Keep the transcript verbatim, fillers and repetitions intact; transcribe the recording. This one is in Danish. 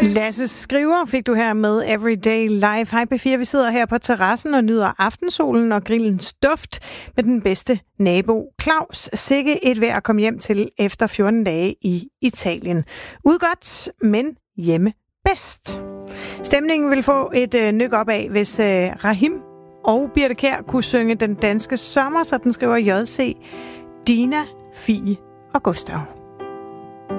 Lasse Skriver fik du her med Everyday Live. Hej P fire, vi sidder her på terrassen og nyder aftensolen og grillens duft med den bedste nabo, Claus. Sikke et vejr at komme hjem til efter fjorten dage i Italien. Ud godt, men hjemme bedst. Stemningen vil få et øh, nyk op af, hvis øh, Rahim og Birte Kjær kunne synge Den Danske Sommer, så den skriver J C, Dina, Fie og Gustav.